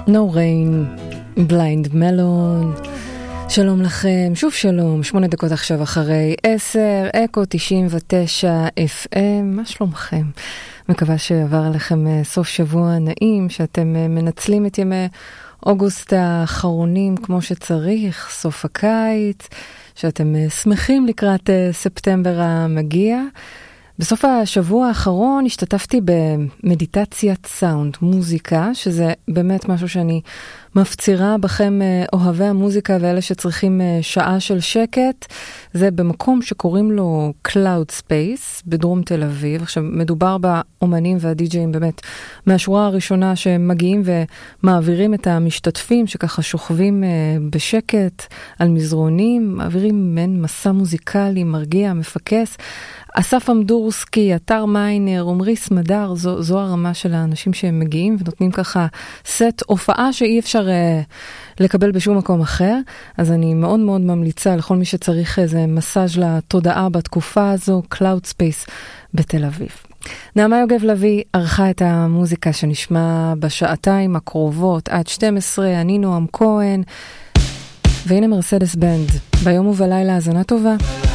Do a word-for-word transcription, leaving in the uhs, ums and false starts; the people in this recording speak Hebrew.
No Rain, Blind Melon. שלום לכם, שוב שלום, שמונה דקות עכשיו אחרי עשר, אקו תשעים ותשע אף אם, מה שלומכם? מקווה שעבר לכם סוף שבוע נעים, שאתם מנצלים את ימי אוגוסט האחרונים כמו שצריך, סוף הקיץ, שאתם שמחים לקראת ספטמבר המגיע. בסוף השבוע האחרון השתתפתי במדיטציית סאונד, מוזיקה, שזה באמת משהו שאני מפצירה בכם אוהבי המוזיקה ואלה שצריכים שעה של שקט. זה במקום שקוראים לו Cloud Space בדרום תל אביב. עכשיו מדובר באומנים והדי-ג'אים באמת מהשורה הראשונה שמגיעים ומעבירים את המשתתפים שככה שוכבים בשקט על מזרונים, מעבירים מן מסע מוזיקלי, מרגיע, מפקס. אסף אמדורסקי, אתר מיינר, עומרי סמדר, זו, זו הרמה של האנשים שהם מגיעים ונותנים ככה סט הופעה שאי אפשר uh, לקבל בשום מקום אחר. אז אני מאוד מאוד ממליצה לכל מי שצריך איזה מסאז' לתודעה בתקופה הזו, Cloud Space בתל אביב. נעמה יוגב לוי ערכה את המוזיקה שנשמע בשעתיים הקרובות עד שתים עשרה, אני נועם כהן, והנה מרסדס בנד, ביום ובלילה, האזנה טובה.